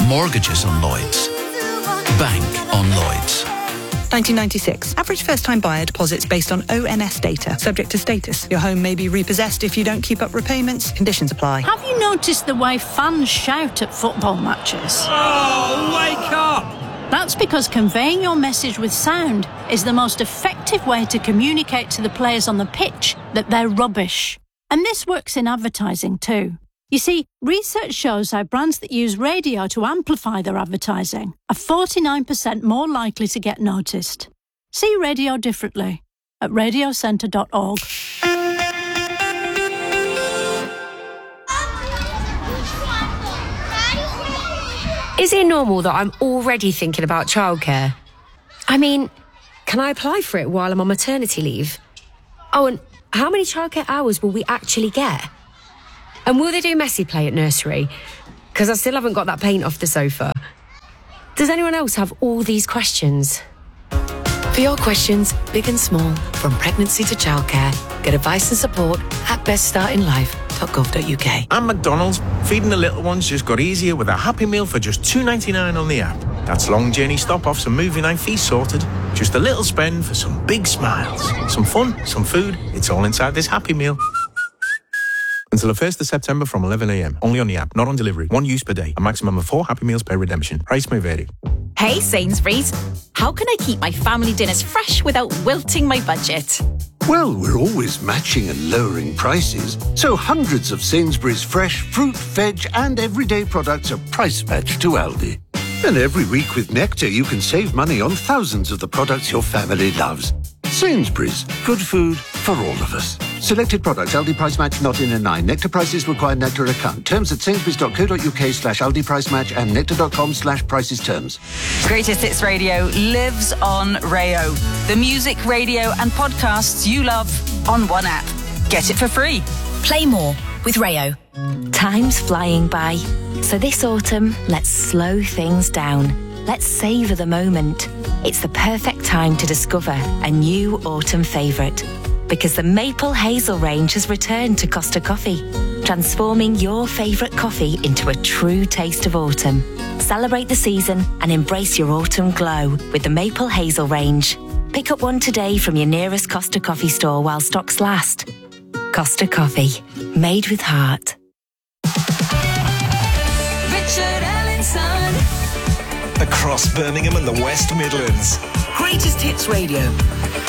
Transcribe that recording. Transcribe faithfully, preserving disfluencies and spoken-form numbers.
Mortgages on Lloyds. Bank on Lloyds. nineteen ninety-six. Average first-time buyer deposits based on O N S data. Subject to status. Your home may be repossessed if you don't keep up repayments. Conditions apply. Have you noticed the way fans shout at football matches? Oh, wake up! That's because conveying your message with sound is the most effective way to communicate to the players on the pitch that they're rubbish. And this works in advertising too. You see, research shows how brands that use radio to amplify their advertising are forty-nine percent more likely to get noticed. See radio differently at radio centre dot org. Is it normal that I'm already thinking about childcare? I mean, can I apply for it while I'm on maternity leave? Oh, and how many childcare hours will we actually get? And will they do messy play at nursery? Because I still haven't got that paint off the sofa. Does anyone else have all these questions? For your questions, big and small, from pregnancy to childcare, get advice and support at best starting life dot gov dot U K. And McDonald's, feeding the little ones just got easier with a Happy Meal for just two ninety-nine on the app. That's long journey stop-offs and movie night fees sorted. Just a little spend for some big smiles. Some fun, some food, it's all inside this Happy Meal. Until the first of September from eleven a m. Only on the app, not on delivery. One use per day. A maximum of four Happy Meals per redemption. Price may vary. Hey Sainsbury's, how can I keep my family dinners fresh without wilting my budget? Well, we're always matching and lowering prices, so hundreds of Sainsbury's fresh fruit, veg and everyday products are price matched to Aldi. And every week with Nectar you can save money on thousands of the products your family loves. Sainsbury's, good food for all of us. Selected products, Aldi price match not in a nine. Nectar prices require Nectar account. Terms at sainsbury's dot co dot U K slash Aldi price match and nectar dot com slash prices terms. Greatest Hits Radio lives on Rayo. The music, radio and podcasts you love on one app. Get it for free. Play more with Rayo. Time's flying by. So this autumn, let's slow things down. Let's savour the moment. It's the perfect time to discover a new autumn favourite. Because the Maple Hazel range has returned to Costa Coffee, transforming your favourite coffee into a true taste of autumn. Celebrate the season and embrace your autumn glow with the Maple Hazel range. Pick up one today from your nearest Costa Coffee store while stocks last. Costa Coffee, made with heart. Richard Ellenson. Across Birmingham and the West Midlands. Greatest Hits Radio.